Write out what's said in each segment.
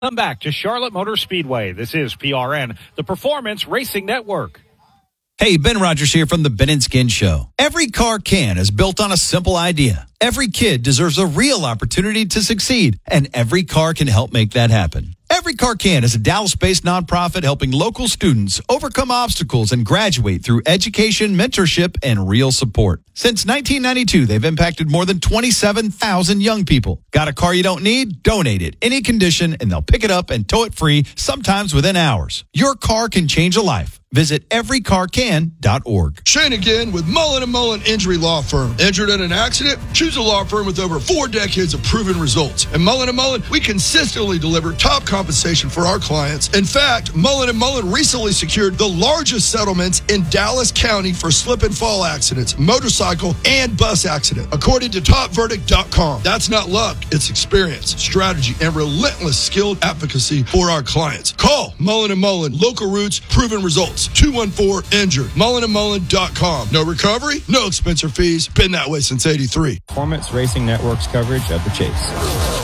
Come back to Charlotte Motor Speedway. This is PRN, the Performance Racing Network. Hey, Ben Rogers here from the Ben and Skin Show. Every car can is built on a simple idea. Every kid deserves a real opportunity to succeed, and every car can help make that happen. Every Car Can is a Dallas-based nonprofit helping local students overcome obstacles and graduate through education, mentorship, and real support. Since 1992, they've impacted more than 27,000 young people. Got a car you don't need? Donate it, any condition, and they'll pick it up and tow it free, sometimes within hours. Your car can change a life. Visit everycarcan.org. Shane again with Mullen & Mullen Injury Law Firm. Injured in an accident? Choose a law firm with over 4 decades of proven results. At Mullen & Mullen, we consistently deliver top compensation for our clients. In fact, Mullen & Mullen recently secured the largest settlements in Dallas County for slip and fall accidents, motorcycle, and bus accident, according to TopVerdict.com. That's not luck. It's experience, strategy, and relentless skilled advocacy for our clients. Call Mullen & Mullen. Local roots, proven results. 214-INJURED. MullenandMullen.com. No recovery, no expense or fees. Been that way since 83. Performance Racing Network's coverage of the Chase.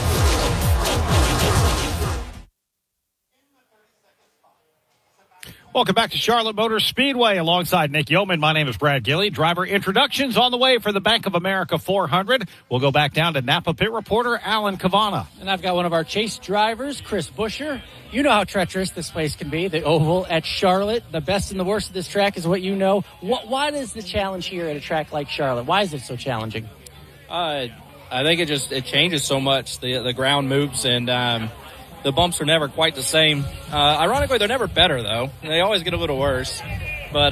Welcome back to Charlotte Motor Speedway alongside Nick Yeoman. My name is Brad Gilley. Driver introductions on the way for the Bank of America 400. We'll go back down to Napa pit reporter Alan Cavana. And I've got one of our Chase drivers, Chris Buescher. You know how treacherous this place can be, the Oval at Charlotte. The best and the worst of this track is what you know. Why is the challenge here at a track like Charlotte? Why is it so challenging? I think it changes so much. The ground moves and the bumps are never quite the same. Ironically, they're never better, though. They always get a little worse. But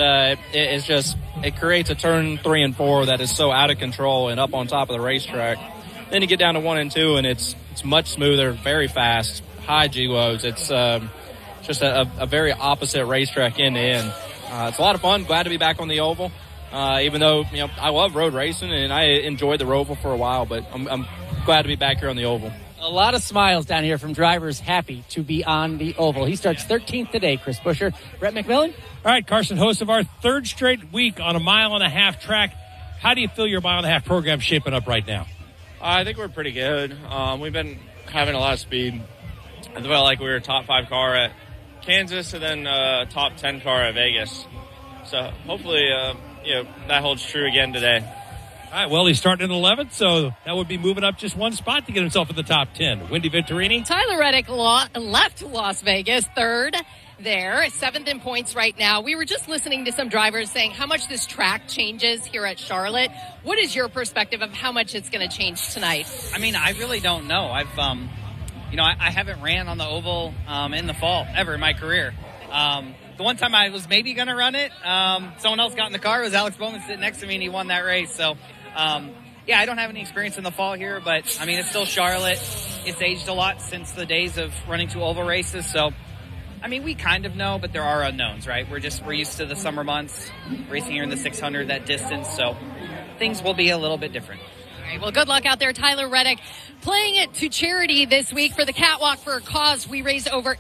it creates a turn 3 and 4 that is so out of control and up on top of the racetrack. Then you get down to 1 and 2, and it's much smoother, very fast, high G-loads. It's just a very opposite racetrack end to end. It's a lot of fun. Glad to be back on the Oval. Even though, I love road racing, and I enjoyed the Roval for a while, but I'm glad to be back here on the Oval. A lot of smiles down here from drivers happy to be on the Oval. He starts 13th today, Chris Buescher. Brett McMillan? All right, Carson, host of our third straight week on a mile-and-a-half track. How do you feel your mile-and-a-half program shaping up right now? I think we're pretty good. We've been having a lot of speed. I felt like we were a top 5 car at Kansas and then top 10 car at Vegas. So hopefully, that holds true again today. All right, well, he's starting in 11th, so that would be moving up just one spot to get himself in the top 10. Wendy Venturini? Tyler Reddick left Las Vegas, 3rd there, 7th in points right now. We were just listening to some drivers saying how much this track changes here at Charlotte. What is your perspective of how much it's going to change tonight? I mean, I really don't know. I haven't ran on the Oval in the fall ever in my career. The one time I was maybe going to run it, someone else got in the car. It was Alex Bowman sitting next to me, and he won that race. So, I don't have any experience in the fall here, but, I mean, it's still Charlotte. It's aged a lot since the days of running 2 Oval races. So, I mean, we kind of know, but there are unknowns, right? We're used to the summer months, racing here in the 600, that distance. So, things will be a little bit different. All right, well, good luck out there, Tyler Reddick. Playing it to charity this week for the Catwalk for a Cause. We raised over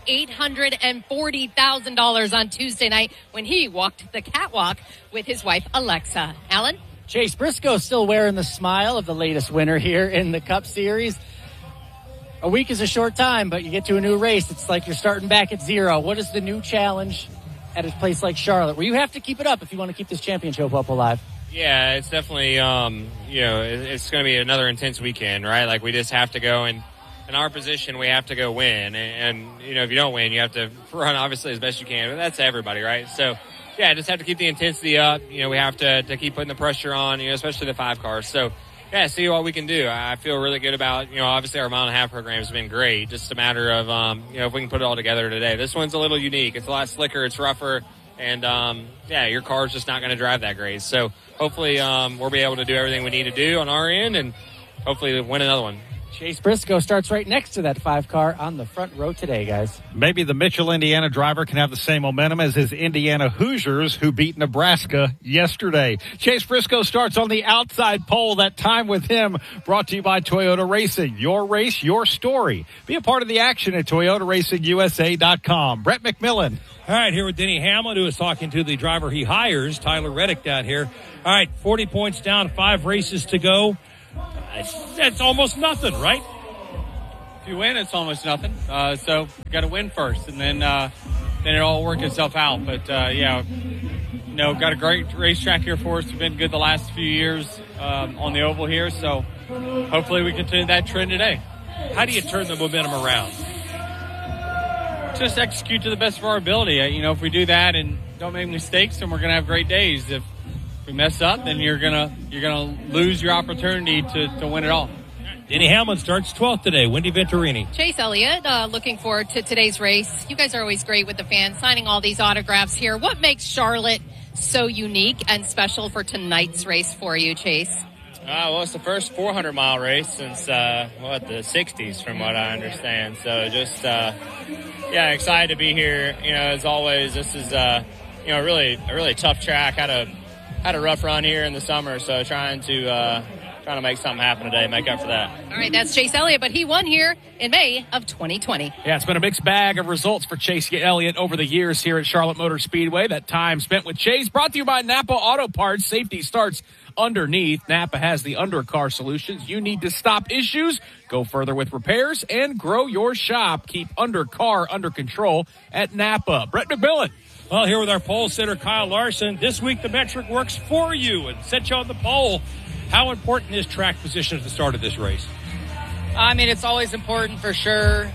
$840,000 on Tuesday night when he walked the catwalk with his wife, Alexa. Alan? Chase Briscoe still wearing the smile of the latest winner here in the Cup Series. A week is a short time, but you get to a new race. It's like you're starting back at 0. What is the new challenge at a place like Charlotte, where you have to keep it up if you want to keep this championship up alive? Yeah, it's definitely, it's going to be another intense weekend, right? Like, we just have to go, and in our position, we have to go win. And if you don't win, you have to run, obviously, as best you can. But that's everybody, right? So, yeah, just have to keep the intensity up. We have to keep putting the pressure on, especially the 5 cars. So, yeah, see what we can do. I feel really good about, obviously our mile-and-a-half program has been great. Just a matter of, if we can put it all together today. This one's a little unique. It's a lot slicker. It's rougher. And, your car's just not going to drive that great. So, hopefully, we'll be able to do everything we need to do on our end and hopefully win another one. Chase Briscoe starts right next to that 5 car on the front row today, guys. Maybe the Mitchell, Indiana driver can have the same momentum as his Indiana Hoosiers, who beat Nebraska yesterday. Chase Briscoe starts on the outside pole. That time with him brought to you by Toyota Racing. Your race, your story. Be a part of the action at ToyotaRacingUSA.com. Brett McMillan. All right, here with Denny Hamlin, who is talking to the driver he hires, Tyler Reddick, down here. All right, 40 points down, 5 races to go. That's almost nothing, right? If you win, it's almost nothing. So you got to win first, and then it'll all work itself out. But got a great racetrack here for us. We've been good the last few years on the oval here, so hopefully we continue that trend today. How do you turn the momentum around? Just execute to the best of our ability. If we do that and don't make mistakes, then we're going to have great days. If we mess up, then you're gonna lose your opportunity to win it all. Denny Hamlin starts 12th today. Wendy Venturini. Chase Elliott, looking forward to today's race. You guys are always great with the fans, signing all these autographs here. What makes Charlotte so unique and special for tonight's race for you, Chase? Well, it's the first 400-mile race since, the 60s, from what I understand. So just, excited to be here. As always, this is, a really tough track. Had a rough run here in the summer, so trying to make something happen today, make up for that. All right, that's Chase Elliott, but he won here in May of 2020. Yeah, it's been a mixed bag of results for Chase Elliott over the years here at Charlotte Motor Speedway. That time spent with Chase brought to you by Napa Auto Parts. Safety starts underneath. Napa has the undercar solutions. You need to stop issues, go further with repairs, and grow your shop. Keep undercar under control at Napa. Brett McMillan. Well, here with our pole sitter, Kyle Larson. This week, the metric works for you and sets you on the pole. How important is track position at the start of this race? I mean, it's always important for sure.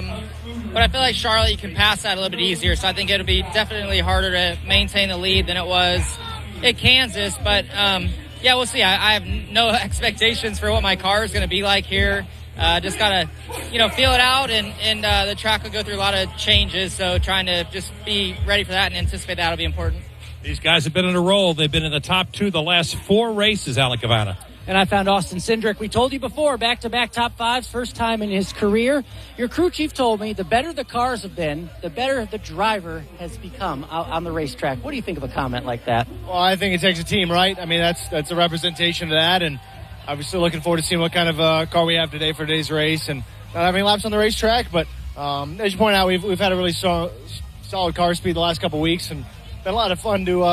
But I feel like Charlotte, you can pass that a little bit easier. So I think it'll be definitely harder to maintain the lead than it was at Kansas. But, we'll see. I have no expectations for what my car is going to be like here. Just got to, feel it out, and the track will go through a lot of changes. So trying to just be ready for that and anticipate that will be important. These guys have been in a roll. They've been in the top two the last 4 races, Alec Havana. And I found Austin Cindric. We told you before, back-to-back top 5s, first time in his career. Your crew chief told me the better the cars have been, the better the driver has become out on the racetrack. What do you think of a comment like that? Well, I think it takes a team, right? I mean, that's a representation of that, and obviously looking forward to seeing what kind of car we have today for today's race, and not having laps on the racetrack. But as you point out, we've had a really solid car speed the last couple weeks, and been a lot of fun to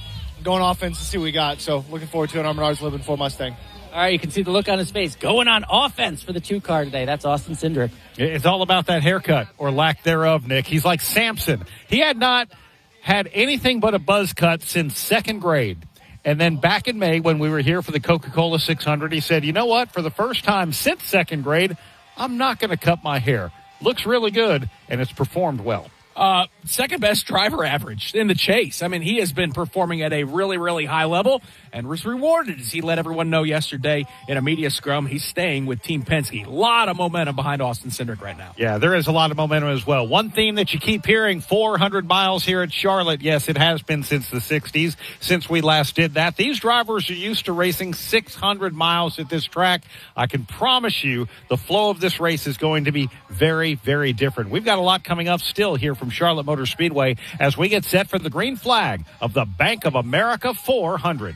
go on offense and see what we got. So looking forward to it on Menards Living for Mustang. All right, you can see the look on his face. Going on offense for the 2 car today. That's Austin Cindric. It's all about that haircut or lack thereof, Nick. He's like Samson. He had not had anything but a buzz cut since 2nd grade. And then back in May when we were here for the Coca-Cola 600, he said, you know what? For the first time since 2nd grade, I'm not going to cut my hair. Looks really good, and it's performed well. Second best driver average in the chase. I mean, he has been performing at a really, really high level and was rewarded as he let everyone know yesterday in a media scrum. He's staying with Team Penske. A lot of momentum behind Austin Cindric right now. Yeah, there is a lot of momentum as well. One theme that you keep hearing, 400 miles here at Charlotte. Yes, it has been since the 60s, since we last did that. These drivers are used to racing 600 miles at this track. I can promise you the flow of this race is going to be very, very different. We've got a lot coming up still here from Charlotte Motor Speedway as we get set for the green flag of the Bank of America 400.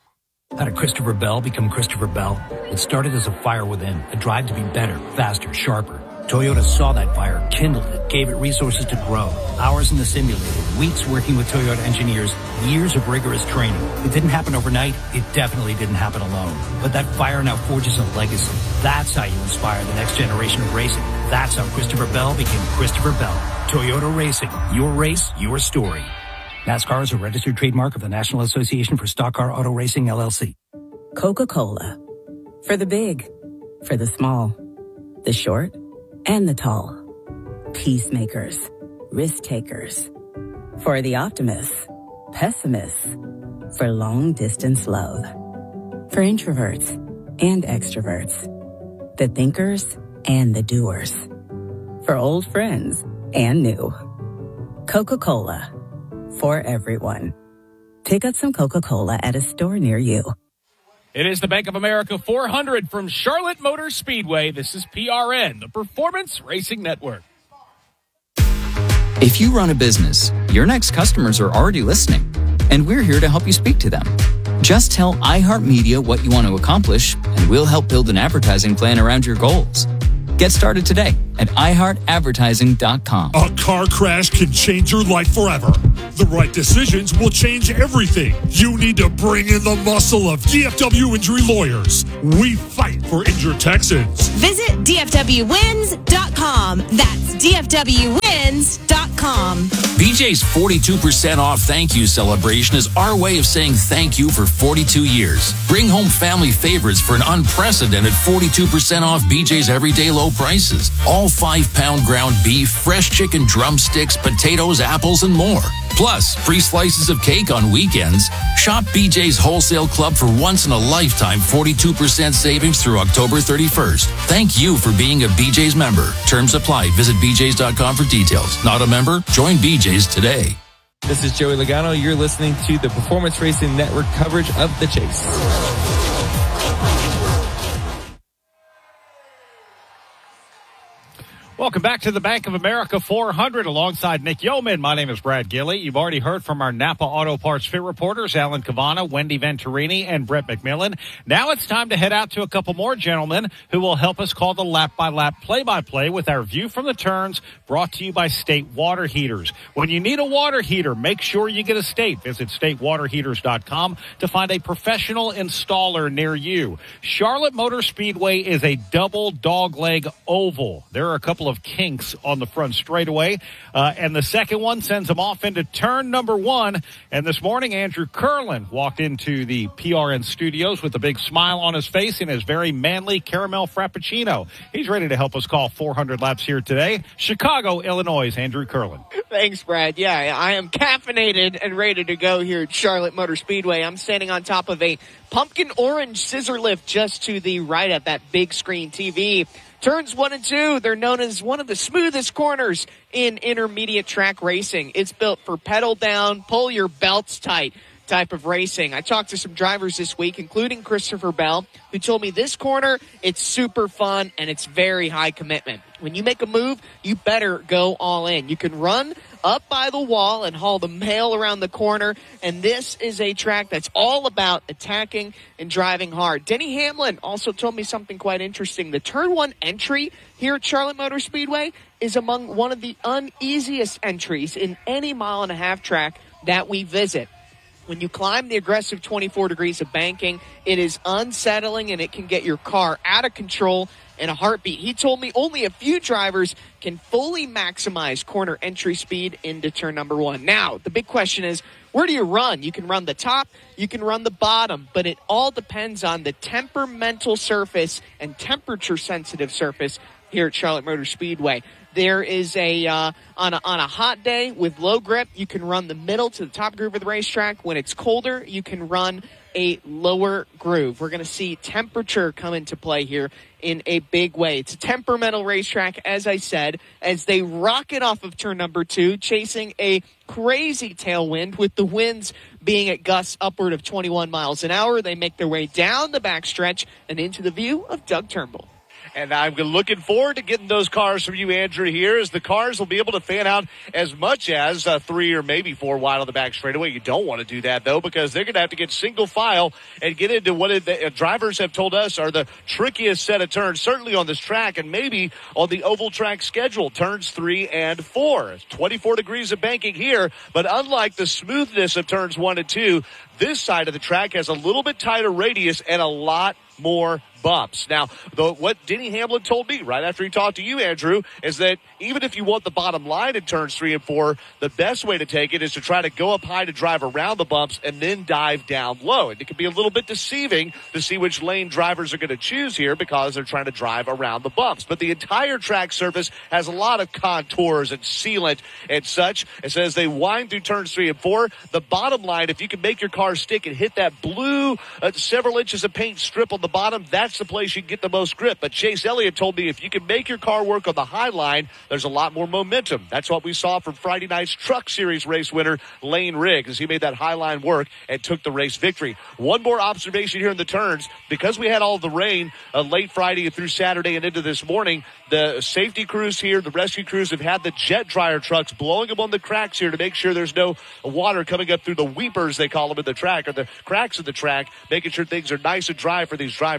How did Christopher Bell become Christopher Bell? It started as a fire within, a drive to be better, faster, sharper. Toyota saw that fire, kindled it, gave it resources to grow. Hours in the simulator, weeks working with Toyota engineers, years of rigorous training. It didn't happen overnight. It definitely didn't happen alone. But that fire now forges a legacy. That's how you inspire the next generation of racing. That's how Christopher Bell became Christopher Bell. Toyota Racing. Your race, your story. NASCAR is a registered trademark of the National Association for Stock Car Auto Racing, LLC. Coca-Cola. For the big, for the small, the short, and the tall. Peacemakers, risk takers. For the optimists, pessimists. For long distance love. For introverts and extroverts. The thinkers and the doers. For old friends and new. Coca-Cola. For everyone. Pick up some Coca-Cola at a store near you. It is the Bank of America 400 from Charlotte Motor Speedway. This is PRN, the Performance Racing Network. If you run a business, your next customers are already listening, and we're here to help you speak to them. Just tell iHeartMedia what you want to accomplish, and we'll help build an advertising plan around your goals. Get started today at iHeartAdvertising.com. A car crash can change your life forever. The right decisions will change everything. You need to bring in the muscle of DFW Injury Lawyers. We fight for injured Texans. Visit DFWWins.com. That's DFWWins.com. BJ's 42% off thank you celebration is our way of saying thank you for 42 years. Bring home family favorites for an unprecedented 42% off BJ's everyday low prices. All 5-pound ground beef, fresh chicken drumsticks, potatoes, apples, and more. Plus, free slices of cake on weekends. Shop BJ's Wholesale Club for once-in-a-lifetime 42% savings through October 31st. Thank you for being a BJ's member. Terms apply. Visit BJ's.com for details. Not a member? Join BJ's today. This is Joey Logano. You're listening to the Performance Racing Network coverage of the Chase. Welcome back to the Bank of America 400 alongside Nick Yeoman. My name is Brad Gilley. You've already heard from our Napa Auto Parts Fit reporters, Alan Cavana, Wendy Venturini, and Brett McMillan. Now it's time to head out to a couple more gentlemen who will help us call the lap-by-lap play-by-play with our view from the turns, brought to you by State Water Heaters. When you need a water heater, make sure you get a State. Visit statewaterheaters.com to find a professional installer near you. Charlotte Motor Speedway is a double dogleg oval. There are a couple of kinks on the front straightaway, and the second one sends them off into turn number 1. And this morning, Andrew Curlin walked into the PRN studios with a big smile on his face and his very manly caramel frappuccino. He's ready to help us call 400 laps here today. Chicago, Illinois, Andrew Curlin. Thanks, Brad. Yeah, I am caffeinated and ready to go here at Charlotte Motor Speedway. I'm standing on top of a pumpkin orange scissor lift just to the right of that big screen TV. Turns 1 and 2, they're known as one of the smoothest corners in intermediate track racing. It's built for pedal down, pull your belts tight type of racing. I talked to some drivers this week, including Christopher Bell, who told me this corner, it's super fun and it's very high commitment. When you make a move, you better go all in. You can run up by the wall and haul the mail around the corner, and this is a track that's all about attacking and driving hard. Denny Hamlin also told me something quite interesting. The Turn 1 entry here at Charlotte Motor Speedway is among one of the uneasiest entries in any mile-and-a-half track that we visit. When you climb the aggressive 24 degrees of banking, it is unsettling and it can get your car out of control in a heartbeat. He told me only a few drivers can fully maximize corner entry speed into turn number 1. Now, the big question is, where do you run? You can run the top, you can run the bottom, but it all depends on the temperamental surface and temperature-sensitive surface here at Charlotte Motor Speedway. There is on a hot day with low grip, you can run the middle to the top groove of the racetrack. When it's colder, you can run a lower groove. We're going to see temperature come into play here in a big way. It's a temperamental racetrack, as I said, as they rocket off of turn number 2, chasing a crazy tailwind with the winds being at gusts upward of 21 miles an hour. They make their way down the backstretch and into the view of Doug Turnbull. And I'm looking forward to getting those cars from you, Andrew, here, as the cars will be able to fan out as much as 3 or maybe 4 wide on the back straightaway. You don't want to do that, though, because they're going to have to get single file and get into what the drivers have told us are the trickiest set of turns, certainly on this track and maybe on the oval track schedule, turns 3 and 4. 24 degrees of banking here, but unlike the smoothness of turns 1 and 2, this side of the track has a little bit tighter radius and a lot more bumps. Now, what Denny Hamlin told me right after he talked to you, Andrew, is that even if you want the bottom line in turns 3 and 4, the best way to take it is to try to go up high to drive around the bumps and then dive down low. And it can be a little bit deceiving to see which lane drivers are going to choose here because they're trying to drive around the bumps. But the entire track surface has a lot of contours and sealant and such. And so as they wind through turns 3 and 4, the bottom line, if you can make your car stick and hit that blue several inches of paint strip on the bottom, that's the place you can get the most grip. But Chase Elliott told me if you can make your car work on the high line, there's a lot more momentum. That's what we saw from Friday night's Truck Series race winner Lane Riggs, as he made that high line work and took the race victory. One more observation here in the turns. Because we had all the rain late Friday and through Saturday and into this morning, the safety crews here, the rescue crews have had the jet dryer trucks blowing them on the cracks here to make sure there's no water coming up through the weepers, they call them in the track, or the cracks in the track, making sure things are nice and dry for these drivers. And this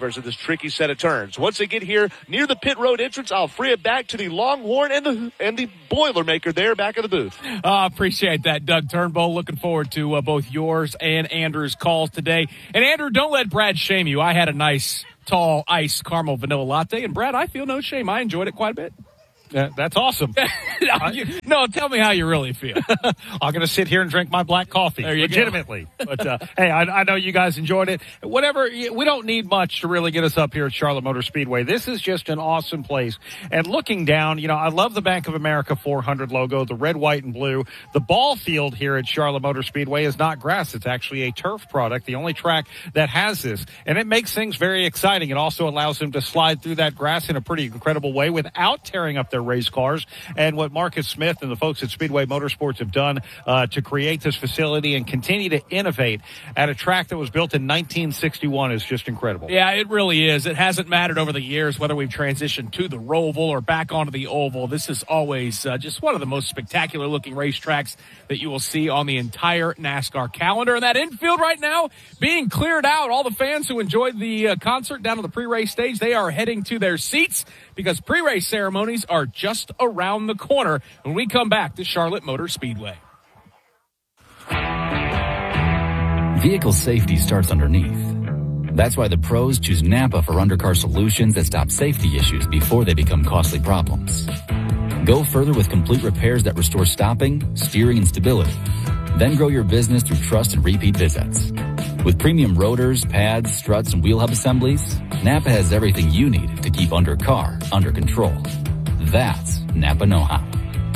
tricky set of turns. Once they get here near the pit road entrance, I'll free it back to the Longhorn and the Boilermaker there back in the booth. Appreciate that, Doug Turnbull. Looking forward to both yours and Andrew's calls today. And Andrew, don't let Brad shame you. I had a nice tall iced caramel vanilla latte, and Brad, I feel no shame. I enjoyed it quite a bit. That's awesome. No, tell me how you really feel. I'm going to sit here and drink my black coffee. Legitimately. But, hey, I know you guys enjoyed it. Whatever, we don't need much to really get us up here at Charlotte Motor Speedway. This is just an awesome place. And looking down, I love the Bank of America 400 logo, the red, white, and blue. The ball field here at Charlotte Motor Speedway is not grass. It's actually a turf product, the only track that has this. And it makes things very exciting. It also allows them to slide through that grass in a pretty incredible way without tearing up their race cars. And what Marcus Smith and the folks at Speedway Motorsports have done to create this facility and continue to innovate at a track that was built in 1961 is just incredible. Yeah, it really is. It hasn't mattered over the years whether we've transitioned to the Roval or back onto the oval. This is always just one of the most spectacular looking racetracks that you will see on the entire NASCAR calendar. And that infield right now being cleared out. All the fans who enjoyed the concert down on the pre-race stage, they are heading to their seats because pre-race ceremonies are just around the corner when we come back to Charlotte Motor Speedway. Vehicle safety starts underneath. That's why the pros choose Napa for undercar solutions that stop safety issues before they become costly problems. Go further with complete repairs that restore stopping, steering, and stability. Then grow your business through trust and repeat visits. With premium rotors, pads, struts, and wheel hub assemblies, Napa has everything you need to keep undercar under control. That's Napa know-how.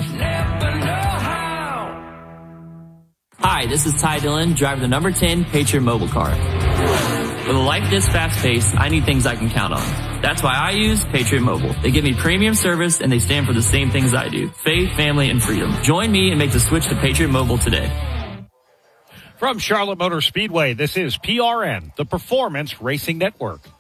Hi, this is Ty Dillon, driver the number 10 Patriot Mobile car. With a life this fast-paced, I need things I can count on. That's why I use Patriot Mobile. They give me premium service, and they stand for the same things I do: faith, family, and freedom. Join me and make the switch to Patriot Mobile today. From Charlotte Motor Speedway, this is PRN, the Performance Racing Network.